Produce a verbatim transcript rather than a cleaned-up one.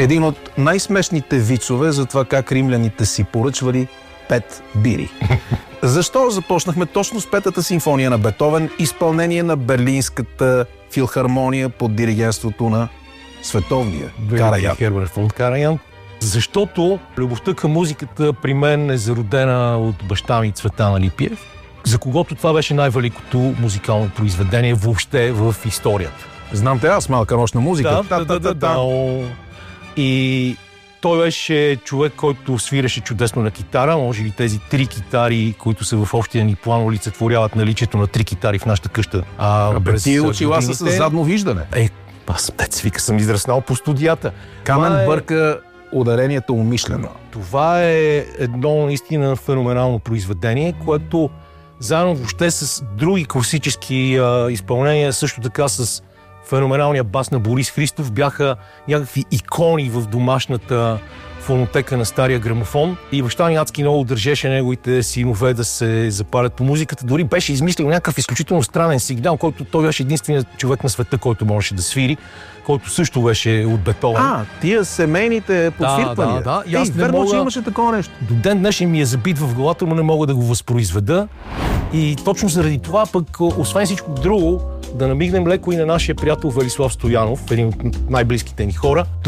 един от най-смешните вицове за това как римляните си поръчвали пет бири. Защо започнахме точно с Петата симфония на Бетовен, изпълнение на Берлинската филхармония под диригентството на световния Караян? Херберт фон Караян. Защото любовта към музиката при мен е зародена от баща ми Цветан Алипиев, за когото това беше най-великото музикално произведение въобще в историята. Знам те аз, малка нощна музика. Да, да, да, да. И той беше човек, който свиреше чудесно на китара. Може би тези три китари, които са в общия ни план, олицетворяват наличието на три китари в нашата къща. А, а ти очила са с задно виждане. Е, аз дет свика съм израснал по студията. Камен е... бърка ударението умишлено. Това е едно наистина феноменално произведение, което заедно въобще с други класически а, изпълнения, също така с феноменалния бас на Борис Христов, бяха някакви икони в домашната фонотека на стария грамофон и баща ми адски много държеше неговите синове да се запалят по музиката. Дори беше измислил някакъв изключително странен сигнал, който той беше единственият човек на света, който можеше да свири, който също беше от Бетовен. А, тия семейните подсвирпания. Да, да, да. Ей, аз верно, мога... че имаше такова нещо. До ден днешен ми е забит в главата, но не мога да го възпроизведа. И точно заради това пък, освен всичко друго, да намигнем леко и на нашия приятел Велислав Стоянов, един от най-близките ни хора.